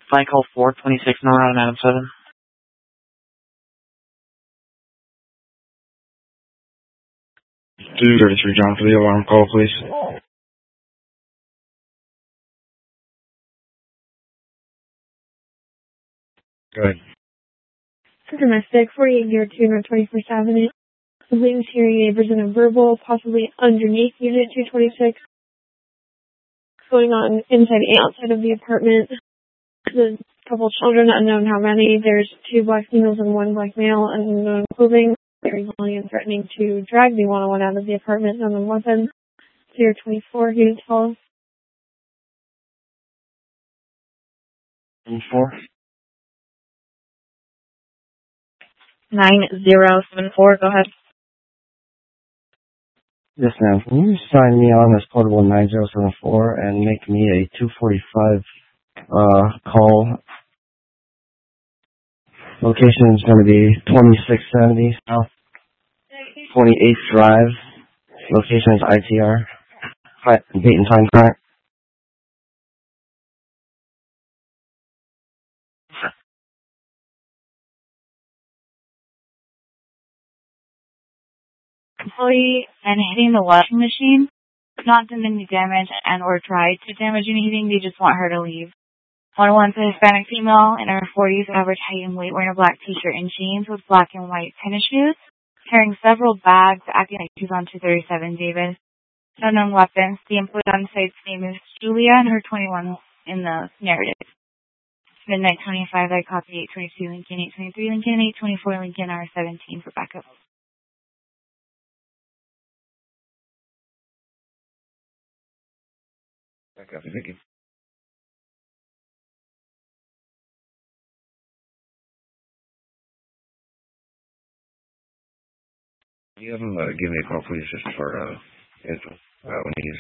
Flight call 426 NORAD on Adam 7. 233 John for the alarm call, please. Go ahead. Domestic, 4802 North 21st Avenue. The Williams hearing neighbors in a verbal, possibly underneath Unit 226. Going on inside and outside of the apartment. The couple children, unknown how many. There's 2 black females and 1 black male, unknown clothing. Very violent and threatening to drag the 101 out of the apartment, unknown weapon. 024, can you tell us? 4. 9074, go ahead. Yes, ma'am. Can you sign me on as portable 9074 and make me a 245 call? Location is going to be 2670 South 28th Drive. Location is ITR. Date and time current. Employee and hitting the washing machine, not done any damage and or tried to damage anything, they just want her to leave. 101's a Hispanic female in her 40s, average height and weight, wearing a black t-shirt and jeans with black and white tennis shoes, carrying several bags, acting like she's on 237 Davis. No known weapons. The employee on site's name is Julia and her 21 in the narrative. Midnight 25, I copy 822 Lincoln, 823 Lincoln, 824 Lincoln, R17 for backup. Back up, thank you. You have him give me a call, please, just for info when he's